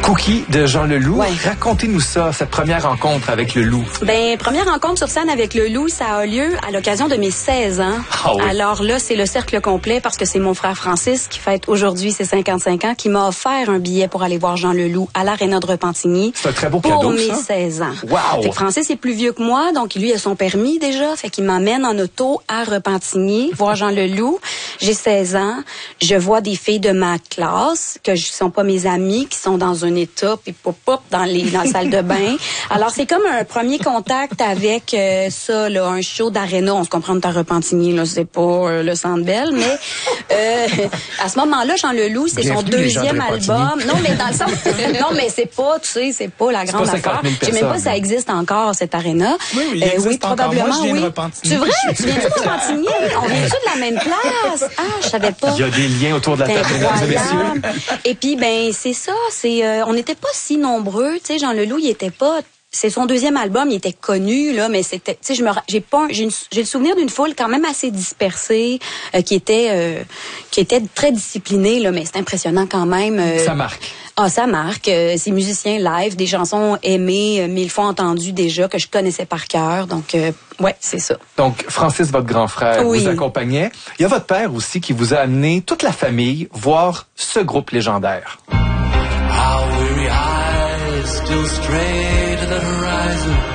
Cookie de Jean Leloup. Ouais. Racontez-nous ça, cette première rencontre avec le loup. Ben, première rencontre sur scène avec le loup, ça a lieu à l'occasion de mes 16 ans. Ah oui. Alors là, c'est le cercle complet parce que c'est mon frère Francis qui fête aujourd'hui ses 55 ans, qui m'a offert un billet pour aller voir Jean Leloup à l'Aréna de Repentigny. C'est un très beau pour cadeau, mes ça. 16 ans. Wow! Fait que Francis est plus vieux que moi, donc lui a son permis déjà, fait qu'il m'emmène en auto à Repentigny voir Jean Leloup. J'ai 16 ans, je vois des filles de ma classe que je sont pas mes amies, qui sont dans un état puis pop dans la salle de bain. Alors c'est comme un premier contact avec ça là, un show d'aréna, on se comprend de Repentigny là, c'est pas le Centre Bell, mais à ce moment-là Jean Leloup, c'est son Bienvenue, les gens de deuxième Repentigny. album. Non mais dans le sens non mais c'est pas, tu sais, c'est pas la grande pas 50 affaire. 000 Je sais même pas personnes. si ça existe encore cette aréna. Oui, il existe oui, encore. probablement Moi, je viens de oui. Repentigny. C'est vrai, tu viens de Repentigny. On vient-tu de la même place? Ah, je savais pas. Il y a des liens autour de la C'est table, mesdames et messieurs. incroyable. Et puis ben c'est ça, on n'était pas si nombreux, tu sais, Jean Leloup, il était pas, c'est son deuxième album, il était connu là, mais c'était, tu sais, j'ai le souvenir d'une foule quand même assez dispersée, qui était très disciplinée là, mais c'est impressionnant quand même. Ça marque. Ah, ça marque. Ces musiciens live, des chansons aimées, 1000 fois entendues déjà, que je connaissais par cœur. Donc, ouais, c'est ça. Donc, Francis, votre grand frère, Oui. vous accompagnait. Il y a votre père aussi qui vous a amené toute la famille voir ce groupe légendaire. Our weary eyes still stray to the horizon.